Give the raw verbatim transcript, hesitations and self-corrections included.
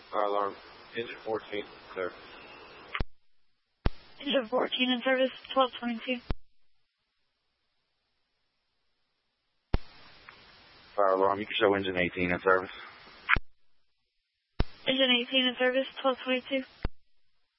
Fire alarm. Engine fourteen, clear. Engine fourteen in service, twelve twenty-two. Fire alarm, you can show engine eighteen in service. Engine eighteen in service, twelve twenty-two.